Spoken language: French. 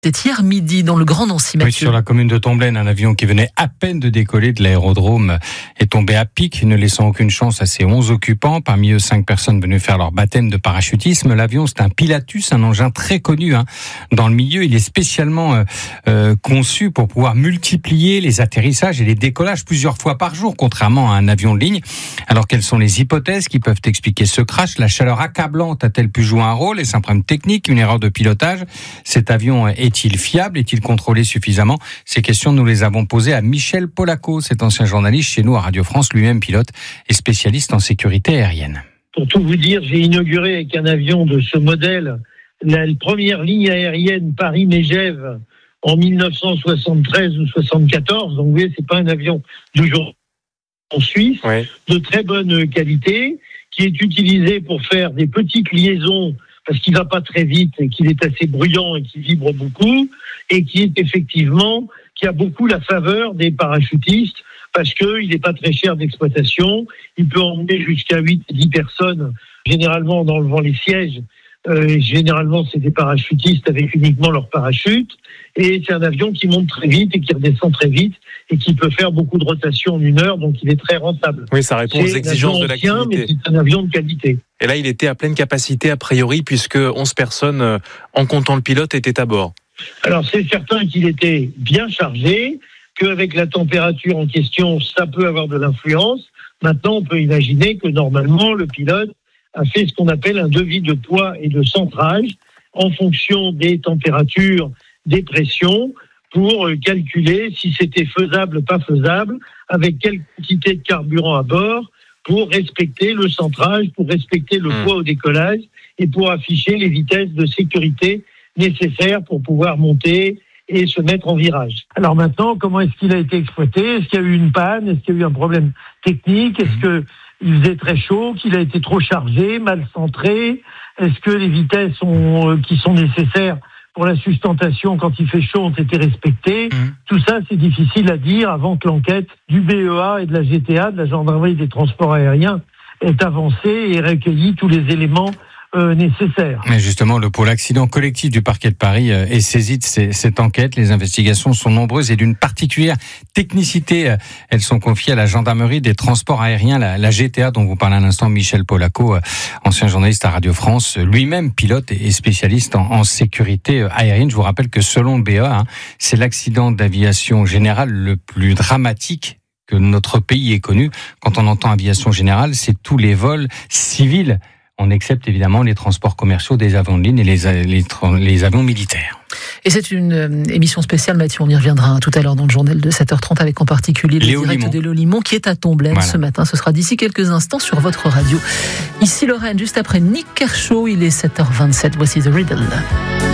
C'était hier midi dans le Grand Nancy, Mathieu. Oui, sur la commune de Tomblaine, un avion qui venait à peine de décoller de l'aérodrome est tombé à pic, ne laissant aucune chance à ses 11 occupants. Parmi eux, 5 personnes venues faire leur baptême de parachutisme. L'avion, c'est un Pilatus, un engin très connu dans le milieu. Il est spécialement conçu pour pouvoir multiplier les atterrissages et les décollages plusieurs fois par jour, contrairement à un avion de ligne. Alors, quelles sont les hypothèses qui peuvent expliquer ce crash? La chaleur accablante a-t-elle pu jouer un rôle? Est-ce un problème technique, une erreur de pilotage? Cet avion est-il fiable? Est-il contrôlé suffisamment? Ces questions, nous les avons posées à Michel Polaco, cet ancien journaliste chez nous à Radio France, lui-même pilote et spécialiste en sécurité aérienne. Pour tout vous dire, j'ai inauguré avec un avion de ce modèle la première ligne aérienne Paris-Megève en 1973 ou 74. Donc vous voyez, c'est pas un avion d'aujourd'hui en Suisse, oui, de très bonne qualité, qui est utilisé pour faire des petites liaisons parce qu'il va pas très vite et qu'il est assez bruyant et qui vibre beaucoup, et qui a beaucoup la faveur des parachutistes parce qu'il n'est pas très cher d'exploitation. Il peut emmener jusqu'à 8 à 10 personnes, généralement en enlevant les sièges. Généralement, c'est des parachutistes avec uniquement leur parachute. Et c'est un avion qui monte très vite et qui redescend très vite et qui peut faire beaucoup de rotations en 1 heure, donc il est très rentable. Oui, ça répond aux exigences de l'activité. Mais c'est un avion de qualité. Et là, il était à pleine capacité a priori, puisque 11 personnes, en comptant le pilote, étaient à bord. Alors, c'est certain qu'il était bien chargé, qu'avec la température en question, ça peut avoir de l'influence. Maintenant, on peut imaginer que normalement, le pilote a fait ce qu'on appelle un devis de poids et de centrage en fonction des températures, des pressions, pour calculer si c'était faisable ou pas faisable, avec quelle quantité de carburant à bord, pour respecter le centrage, pour respecter le poids au décollage et pour afficher les vitesses de sécurité nécessaires pour pouvoir monter et se mettre en virage. Alors maintenant, comment est-ce qu'il a été exploité? Est-ce qu'il y a eu une panne? Est-ce qu'il y a eu un problème technique? Est-ce qu'il faisait très chaud, qu'il a été trop chargé, mal centré? Est-ce que les vitesses qui sont nécessaires pour la sustentation quand il fait chaud ont été respectées? Tout ça, c'est difficile à dire avant que l'enquête du BEA et de la GTA, de la Gendarmerie des Transports Aériens, ait avancé et recueilli tous les éléments nécessaires. Mais justement, le pôle accident collectif du parquet de Paris est saisi de cette enquête. Les investigations sont nombreuses et d'une particulière technicité. Elles sont confiées à la Gendarmerie des Transports Aériens, la GTA, dont vous parlez à l'instant, Michel Polaco, ancien journaliste à Radio France, lui-même pilote et spécialiste en sécurité aérienne. Je vous rappelle que selon le BEA, c'est l'accident d'aviation générale le plus dramatique que notre pays ait connu. Quand on entend aviation générale, c'est tous les vols civils. On accepte évidemment les transports commerciaux des avions de ligne et les avions militaires. Et c'est une émission spéciale, Mathieu, on y reviendra tout à l'heure dans le journal de 7h30 avec en particulier le direct de Léo Limon qui est à Tomblaine ce matin. Ce sera d'ici quelques instants sur votre radio. Ici Lorraine, juste après Nick Kershaw, il est 7h27. Voici The Riddle.